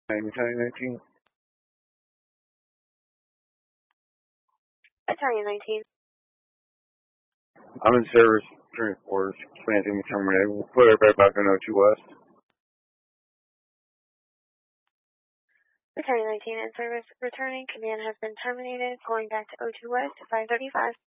19. Italian 19. I'm in service, transport, planting terminated. We'll put it right back on 02 West. Italian 19 in service, returning. Command has been terminated. Going back to 02 West, 535.